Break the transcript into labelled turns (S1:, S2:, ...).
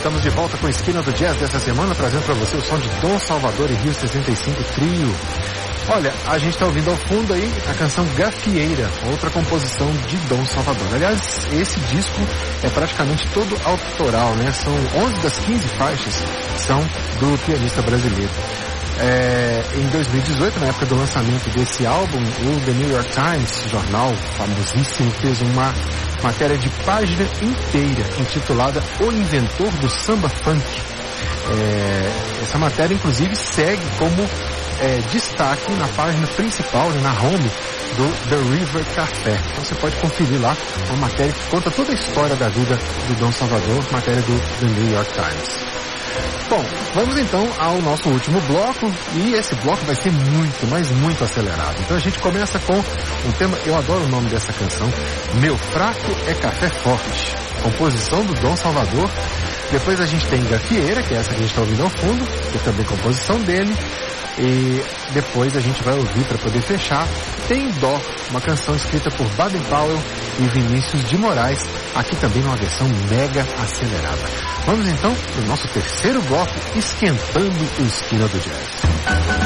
S1: Estamos de volta com a Esquina do Jazz dessa semana, trazendo para você o som de Dom Salvador e Rio 65 Trio. Olha, a gente está ouvindo ao fundo aí a canção Gafieira, outra composição de Dom Salvador. Aliás, esse disco é praticamente todo autoral, né? São 11 das 15 faixas são do pianista brasileiro. Em 2018, na época do lançamento desse álbum, o The New York Times, jornal famosíssimo, fez uma matéria de página inteira intitulada O Inventor do Samba Funk. Essa matéria, inclusive, segue como destaque na página principal, na home do The River Café. Então você pode conferir lá uma matéria que conta toda a história da vida do Dom Salvador, matéria do The New York Times. Bom, vamos então ao nosso último bloco, e esse bloco vai ser muito, mas muito acelerado. Então a gente começa com um tema, eu adoro o nome dessa canção, Meu Fraco é Café Forte, composição do Dom Salvador. Depois a gente tem Gafieira, que é essa que a gente está ouvindo ao fundo, que é também composição dele. E depois a gente vai ouvir, para poder fechar, Tem Dó, uma canção escrita por Baden Powell e Vinícius de Moraes, aqui também numa versão mega acelerada. Vamos então para o nosso terceiro bloco, esquentando o Esquina do Jazz.